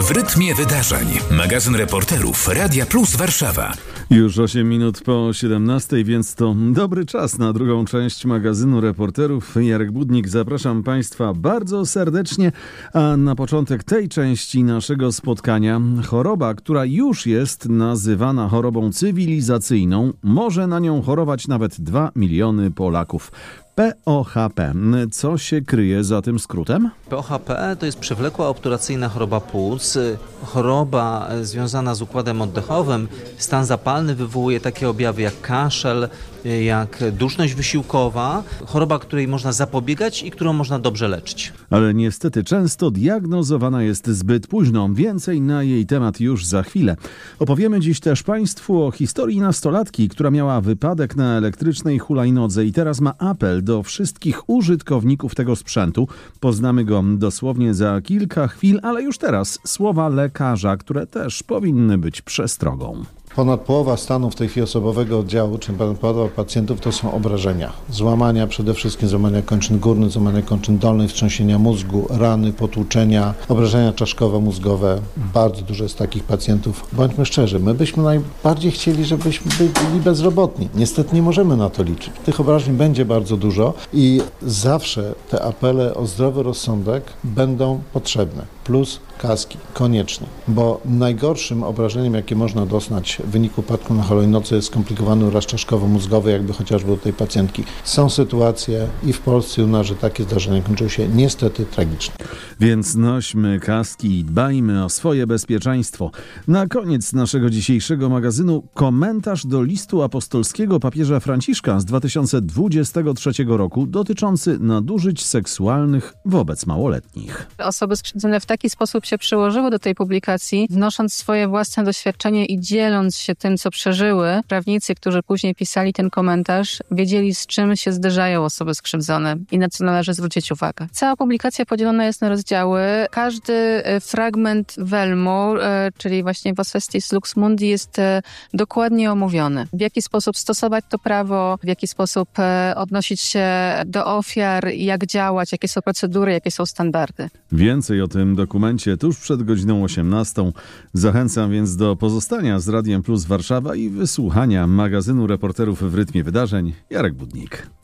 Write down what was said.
W rytmie wydarzeń. Magazyn reporterów Radia Plus Warszawa. Już 8 minut po 17, więc to dobry czas na drugą część magazynu reporterów. Jarek Budnik, zapraszam Państwa bardzo serdecznie. A na początek tej części naszego spotkania choroba, która już jest nazywana chorobą cywilizacyjną, może na nią chorować nawet 2 miliony Polaków. POHP. Co się kryje za tym skrótem? POHP to jest przewlekła obturacyjna choroba płuc, choroba związana z układem oddechowym. Stan zapalny wywołuje takie objawy jak kaszel, jak duszność wysiłkowa. Choroba, której można zapobiegać i którą można dobrze leczyć. Ale niestety często diagnozowana jest zbyt późno. Więcej na jej temat już za chwilę. Opowiemy dziś też Państwu o historii nastolatki, która miała wypadek na elektrycznej hulajnodze i teraz ma apel do wszystkich użytkowników tego sprzętu. Poznamy go dosłownie za kilka chwil, ale już teraz słowa lekarza, które też powinny być przestrogą. Ponad połowa stanu w tej chwili osobowego oddziału, czyli ponad połowa pacjentów, to są obrażenia. Złamania, przede wszystkim złamania kończyn górnych, złamania kończyn dolnych, wstrząsienia mózgu, rany, potłuczenia, obrażenia czaszkowo-mózgowe. Bardzo dużo jest takich pacjentów. Bądźmy szczerzy, my byśmy najbardziej chcieli, żebyśmy byli bezrobotni. Niestety nie możemy na to liczyć. Tych obrażeń będzie bardzo dużo i zawsze te apele o zdrowy rozsądek będą potrzebne. Plus kaski, koniecznie, bo najgorszym obrażeniem, jakie można doznać w wyniku upadku na hulajnodze, jest skomplikowany uraz czaszkowo-mózgowy, jakby chociażby u tej pacjentki. Są sytuacje i w Polsce, i u nas, że takie zdarzenia kończą się niestety tragicznie. Więc nośmy kaski i dbajmy o swoje bezpieczeństwo. Na koniec naszego dzisiejszego magazynu komentarz do listu apostolskiego papieża Franciszka z 2023 roku dotyczący nadużyć seksualnych wobec małoletnich. Osoby skrzywdzone w taki sposób się przyłożyły do tej publikacji, wnosząc swoje własne doświadczenie i dzieląc się tym, co przeżyły. Prawnicy, którzy później pisali ten komentarz, wiedzieli, z czym się zderzają osoby skrzywdzone i na co należy zwrócić uwagę. Cała publikacja podzielona jest na rozdziały. Każdy fragment Velmu, czyli właśnie Vos Vestis Lux Mundi, jest dokładnie omówiony. W jaki sposób stosować to prawo, w jaki sposób odnosić się do ofiar, jak działać, jakie są procedury, jakie są standardy. Więcej o tym dokumencie tuż przed godziną 18. Zachęcam więc do pozostania z Radiem Plus Warszawa i wysłuchania magazynu reporterów w rytmie wydarzeń. Jarek Budnik.